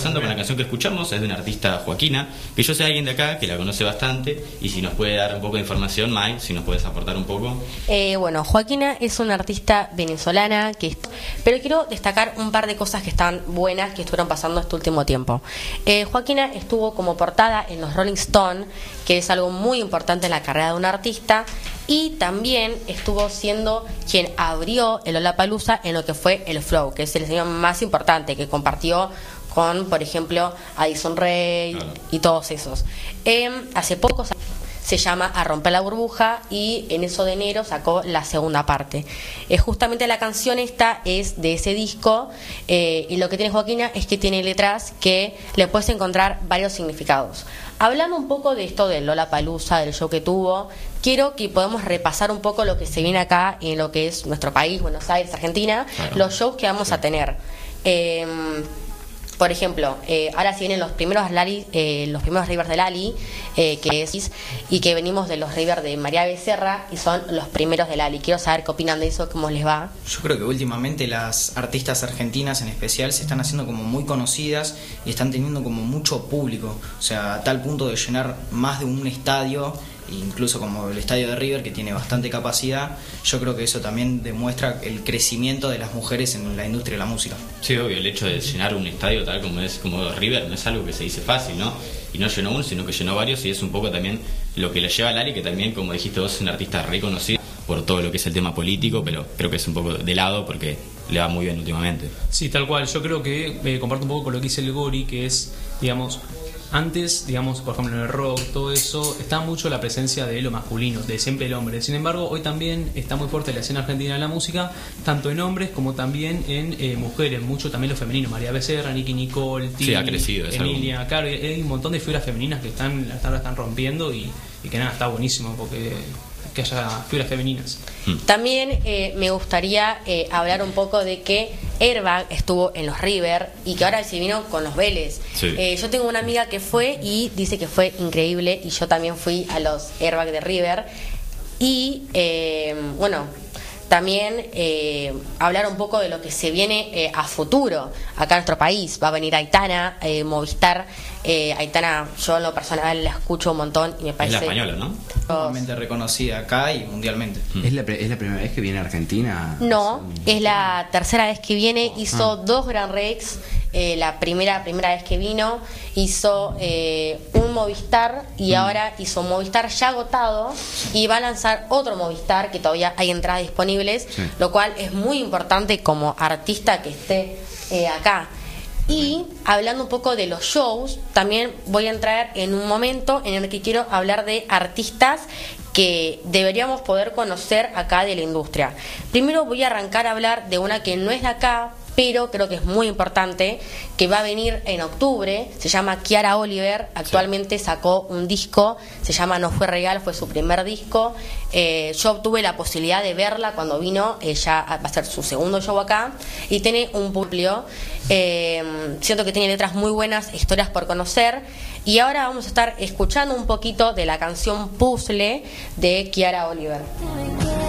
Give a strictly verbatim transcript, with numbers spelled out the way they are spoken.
pasando con la canción que escuchamos, es de una artista Joaquina, que yo sé alguien de acá que la conoce bastante, y si nos puede dar un poco de información, Mike, si nos puedes aportar un poco. Eh, bueno, Joaquina es una artista venezolana, que pero quiero destacar un par de cosas que están buenas que estuvieron pasando este último tiempo. Eh, Joaquina estuvo como portada en los Rolling Stone, que es algo muy importante en la carrera de un artista, y también estuvo siendo quien abrió el Lollapalooza en lo que fue el Flow, que es el escenario más importante, que compartió con, por ejemplo, Addison Rae claro. y todos esos. Eh, hace poco se llama A Romper la Burbuja, y en eso de enero sacó la segunda parte. Eh, justamente la canción esta es de ese disco, eh, y lo que tiene Joaquina es que tiene letras que le puedes encontrar varios significados. Hablando un poco de esto del Lollapalooza, del show que tuvo, quiero que podamos repasar un poco lo que se viene acá en lo que es nuestro país, Buenos Aires, Argentina, claro. los shows que vamos sí. a tener. Eh, Por ejemplo, eh, ahora se vienen los primeros Lali, eh, los primeros Rivers de Lali, eh, que es y que venimos de los Rivers de María Becerra, y son los primeros de Lali. Quiero saber qué opinan de eso, cómo les va. Yo creo que últimamente las artistas argentinas en especial se están haciendo como muy conocidas y están teniendo como mucho público, o sea, a tal punto de llenar más de un estadio, incluso como el estadio de River, que tiene bastante capacidad. Yo creo que eso también demuestra el crecimiento de las mujeres en la industria de la música. Sí, obvio, el hecho de llenar un estadio tal como es como River no es algo que se dice fácil, ¿no? Y no llenó uno, sino que llenó varios, y es un poco también lo que le lleva a Lali, que también, como dijiste vos, es una artista reconocida por todo lo que es el tema político, pero creo que es un poco de lado porque le va muy bien últimamente. Sí, tal cual. Yo creo que eh, comparto un poco con lo que dice el Gori, que es, digamos, antes, digamos, por ejemplo en el rock, todo eso, está mucho la presencia de lo masculino, de siempre el hombre. Sin embargo, hoy también está muy fuerte la escena argentina de la música, tanto en hombres como también en eh, mujeres, mucho también lo femenino. María Becerra, Nicki Nicole, Tini, sí, ha crecido, Emilia, algo. Claro, hay un montón de figuras femeninas que están, la están, la están rompiendo, y, y que nada, está buenísimo porque que haya figuras femeninas. También eh, me gustaría eh, hablar un poco de que Airbag estuvo en los River y que ahora se vino con los Vélez. Sí. Eh, yo tengo una amiga que fue y dice que fue increíble, y yo también fui a los Airbag de River. Y eh, bueno, también eh, hablar un poco de lo que se viene eh, a futuro acá en nuestro país. Va a venir Aitana, eh, Movistar. Eh, Aitana, yo en lo personal la escucho un montón y me parece... Es la española, ¿no? Totalmente reconocida acá y mundialmente. Mm. ¿Es, la, ¿Es la primera vez que viene a Argentina? No, es la tercera vez que viene. Hizo ah. dos Gran Rex. Eh, la primera primera vez que vino hizo eh, un Movistar, y mm. ahora hizo Movistar ya agotado, y va a lanzar otro Movistar que todavía hay entradas disponibles, sí. lo cual es muy importante como artista que esté eh, acá. Y hablando un poco de los shows, también voy a entrar en un momento en el que quiero hablar de artistas que deberíamos poder conocer acá de la industria. Primero voy a arrancar a hablar de una que no es de acá, pero creo que es muy importante, que va a venir en octubre. Se llama Kiara Oliver. Actualmente sí. sacó un disco, se llama No Fue Real, fue su primer disco. Eh, yo tuve la posibilidad de verla cuando vino, ella va a ser su segundo show acá, y tiene un público. Eh, siento que tiene letras muy buenas, historias por conocer. Y ahora vamos a estar escuchando un poquito de la canción Puzzle de Kiara Oliver.